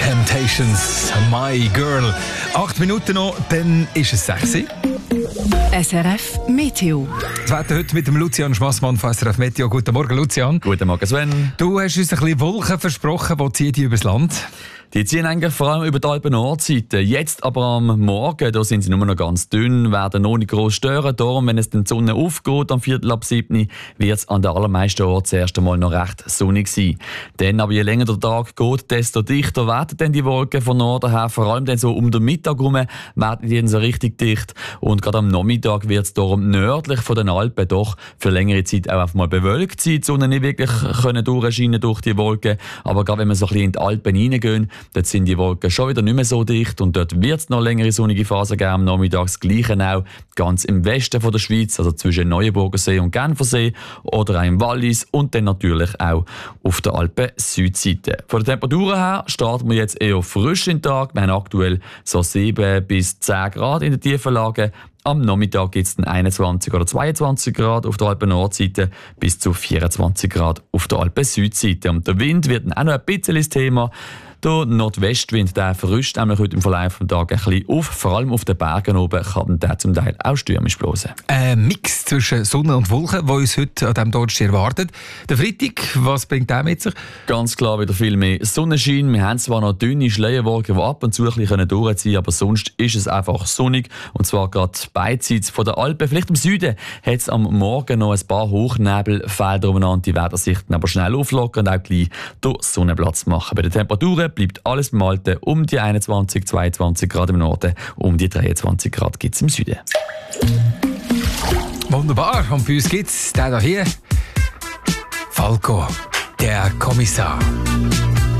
Temptations, My Girl. 8 Minuten noch, dann ist es 6 Uhr. SRF Meteo. Das Wetter heute mit dem Lucian Schmassmann von SRF Meteo. Guten Morgen, Lucian. Guten Morgen, Sven. Du hast uns ein bisschen Wolken versprochen. Wo ziehen die übers Land? Die ziehen eigentlich vor allem über die Alpen-Nordseite. Jetzt aber am Morgen, da sind sie nur noch ganz dünn, werden noch nicht gross stören. Darum, wenn es die Sonne aufgeht, am 6:45, wird es an den allermeisten Orten zuerst einmal noch recht sonnig sein. Dann aber je länger der Tag geht, desto dichter werden dann die Wolken von Norden her. Vor allem dann so um den Mittag herum werden die dann so richtig dicht. Und gerade am Nachmittag wird es darum nördlich von den Alpen doch für längere Zeit auch einfach mal bewölkt sein. Die Sonne nicht wirklich durchscheinen durch die Wolken. Aber gerade wenn wir so ein bisschen in die Alpen reingehen, dort sind die Wolken schon wieder nicht mehr so dicht und dort wird es noch längere sonnige Phasen geben am Nachmittag. Das Gleiche auch ganz im Westen von der Schweiz, also zwischen Neuenburgersee und Genfersee oder auch im Wallis und dann natürlich auch auf der Alpen-Südseite. Von den Temperaturen her starten wir jetzt eher frisch in den Tag. Wir haben aktuell so 7 bis 10 Grad in den tiefen Lagen. Am Nachmittag gibt es dann 21 oder 22 Grad auf der Alpen-Nordseite bis zu 24 Grad auf der Alpen-Südseite. Und der Wind wird dann auch noch ein bisschen das Thema. Der Nordwestwind der verrüscht nämlich heute im Verlauf des Tages ein bisschen auf. Vor allem auf den Bergen oben kann der zum Teil auch stürmisch blosen. Ein Mix zwischen Sonne und Wolken, der uns heute an diesem Donnerstag erwartet. Der Freitag, was bringt der mit sich? Ganz klar wieder viel mehr Sonnenschein. Wir haben zwar noch dünne Schleierwolken, die ab und zu ein bisschen durchziehen können, aber sonst ist es einfach sonnig. Und zwar gerade beidseits von der Alpen. Vielleicht im Süden hat es am Morgen noch ein paar Hochnebelfelder umeinander. Die werden sich dann aber schnell auflockern und auch gleich durch Sonnenplatz machen. Bei den Temperaturen bleibt alles beim Alten um die 21, 22 Grad im Norden, um die 23 Grad gibt es im Süden. Wunderbar, und bei uns gibt es den hier, Falco, der Kommissar.